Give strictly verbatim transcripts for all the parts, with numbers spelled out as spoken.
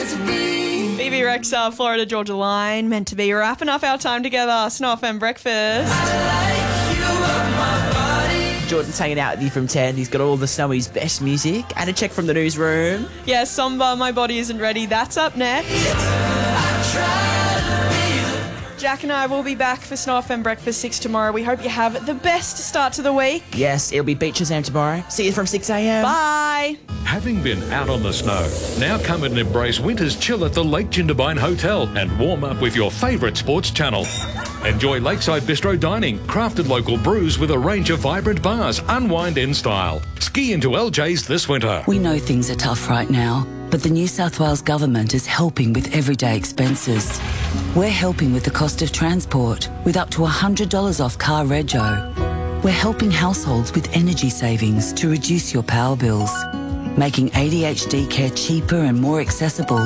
B B Rexa, Florida Georgia Line, meant to be wrapping up our time together. Snow F M breakfast. Jordan's hanging out with you from ten. He's got all the Snowy's best music. And a check from the newsroom. Yeah, Somber, My Body Isn't Ready. That's up next. Jack and I will be back for Snow F M Breakfast six tomorrow. We hope you have the best start to the week. Yes, it'll be Beach Shazam tomorrow. See you from six a.m. Bye. Having been out on the snow, now come and embrace winter's chill at the Lake Jindabyne Hotel and warm up with your favourite sports channel. Enjoy lakeside bistro dining, crafted local brews with a range of vibrant bars, unwind in style. Ski into L J's this winter. We know things are tough right now, but the New South Wales Government is helping with everyday expenses. We're helping with the cost of transport, with up to one hundred dollars off car rego. We're helping households with energy savings to reduce your power bills, making A D H D care cheaper and more accessible,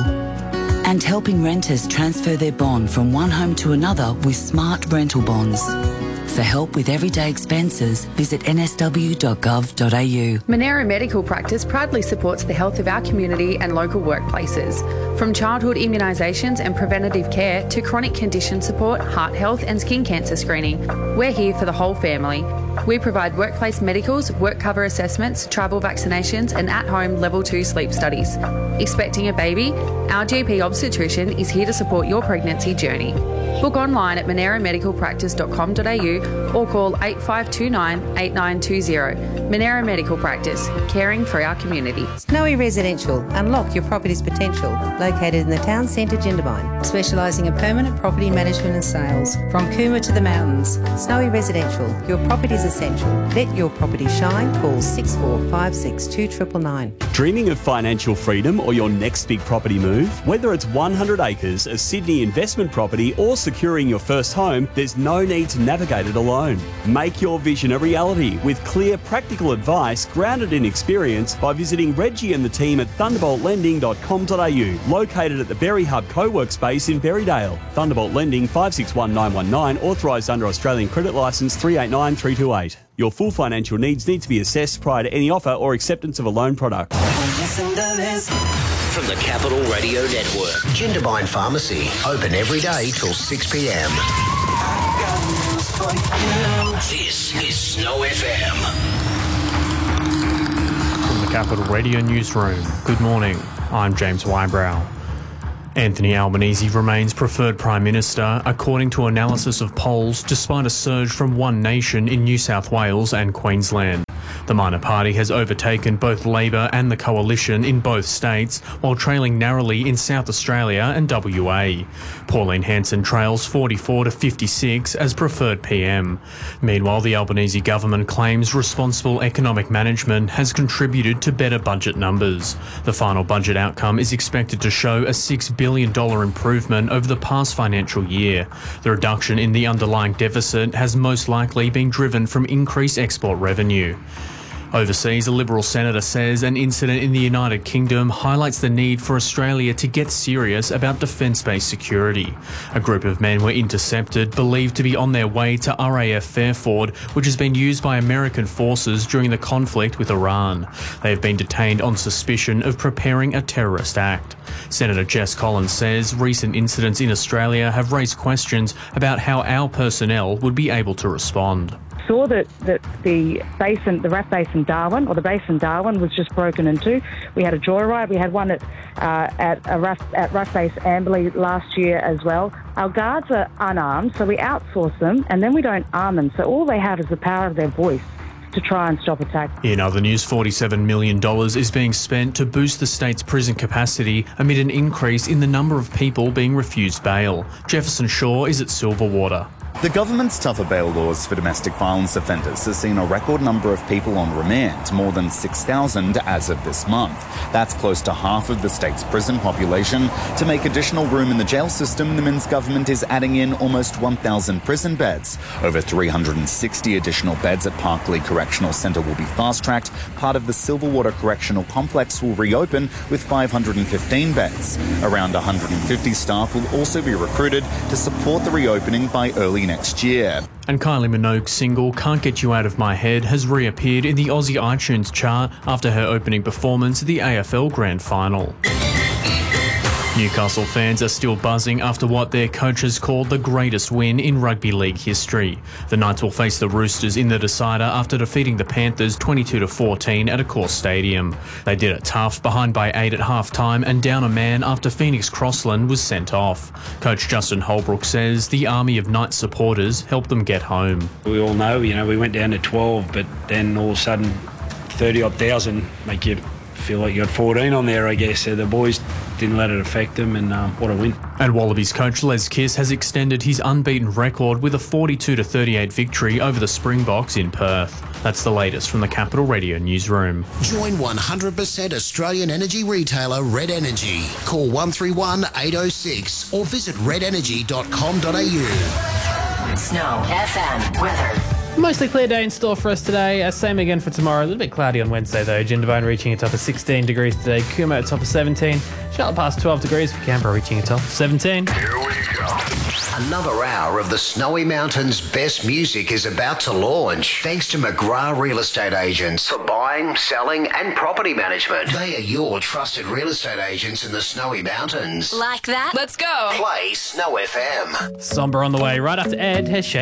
and helping renters transfer their bond from one home to another with smart rental bonds. For help with everyday expenses, visit n s w dot gov dot a u. Monero Medical Practice proudly supports the health of our community and local workplaces. From childhood immunisations and preventative care to chronic condition support, heart health and skin cancer screening, we're here for the whole family. We provide workplace medicals, work cover assessments, travel vaccinations and at-home level two sleep studies. Expecting a baby? Our G P obstetrician is here to support your pregnancy journey. Book online at monero medical practice dot com dot a u or call eight five two nine, eight nine two zero. Monero Medical Practice, caring for our community. Snowy Residential, unlock your property's potential. Located in the town centre, Jindabyne. Specialising in permanent property management and sales. From Cooma to the mountains. Snowy Residential, your property's essential. Let your property shine. Call six four five six two nine nine nine. Dreaming of financial freedom or your next big property move? Whether it's one hundred acres, a Sydney investment property or securing your first home, there's no need to navigate it alone. Make your vision a reality with clear, practical advice grounded in experience by visiting Reggie and the team at thunderbolt lending dot com dot a u, located at the Berry Hub co-work space in Berrydale. Thunderbolt Lending five six one nine one nine, authorised under Australian Credit Licence three eight nine three two eight. Your full financial needs need to be assessed prior to any offer or acceptance of a loan product. From the Capital Radio Network, Jindabyne Pharmacy, open every day till six p m. This is Snow F M. From the Capital Radio Newsroom, good morning. I'm James Wybrow. Anthony Albanese remains preferred Prime Minister, according to analysis of polls, despite a surge from One Nation in New South Wales and Queensland. The minor party has overtaken both Labor and the Coalition in both states, while trailing narrowly in South Australia and W A. Pauline Hanson trails forty-four to fifty-six as preferred P M. Meanwhile, the Albanese government claims responsible economic management has contributed to better budget numbers. The final budget outcome is expected to show a six billion dollars improvement over the past financial year. The reduction in the underlying deficit has most likely been driven from increased export revenue. Overseas, a Liberal senator says an incident in the United Kingdom highlights the need for Australia to get serious about defence-based security. A group of men were intercepted, believed to be on their way to R A F Fairford, which has been used by American forces during the conflict with Iran. They have been detained on suspicion of preparing a terrorist act. Senator Jess Collins says recent incidents in Australia have raised questions about how our personnel would be able to respond. Saw that, that the basin, the R A F base in Darwin, or the base in Darwin, was just broken into. We had a joyride. We had one at uh, at a R A F, at R A F base Amberley last year as well. Our guards are unarmed, so we outsource them, and then we don't arm them. So all they have is the power of their voice to try and stop attack. In other news, forty-seven million dollars is being spent to boost the state's prison capacity amid an increase in the number of people being refused bail. Jefferson Shaw is at Silverwater. The government's tougher bail laws for domestic violence offenders has seen a record number of people on remand, more than six thousand as of this month. That's close to half of the state's prison population. To make additional room in the jail system, the Minns government is adding in almost one thousand prison beds. Over three hundred sixty additional beds at Parklea Correctional Centre will be fast-tracked. Part of the Silverwater Correctional Complex will reopen with five hundred fifteen beds. Around one hundred fifty staff will also be recruited to support the reopening by early next year. And Kylie Minogue's single Can't Get You Out of My Head has reappeared in the Aussie iTunes chart after her opening performance at the A F L Grand Final. Newcastle fans are still buzzing after what their coaches called the greatest win in rugby league history. The Knights will face the Roosters in the decider after defeating the Panthers twenty-two to fourteen at Accor Stadium. They did it tough, behind by eight at half-time and down a man after Phoenix Crossland was sent off. Coach Justin Holbrook says the army of Knights supporters helped them get home. We all know, you know, we went down to twelve, but then all of a sudden thirty odd thousand make you feel like you got fourteen on there, I guess. So the boys didn't let it affect them, and um, what a win. And Wallabies coach Les Kiss has extended his unbeaten record with a forty-two to thirty-eight victory over the Springboks in Perth. That's the latest from the Capital Radio newsroom. Join one hundred percent Australian energy retailer Red Energy. Call one three one, eight oh six or visit red energy dot com dot a u. Snow F M weather. Mostly clear day in store for us today. Uh, same again for tomorrow. A little bit cloudy on Wednesday though. Jindabyne reaching a top of sixteen degrees today. Cooma at top of seventeen. Charlotte past twelve degrees. For Canberra reaching a top of seventeen. Here we go. Another hour of the Snowy Mountains' best music is about to launch, thanks to McGrath Real Estate Agents for buying, selling and property management. They are your trusted real estate agents in the Snowy Mountains. Like that? Let's go. Play Snow F M. Somber on the way right after Ed has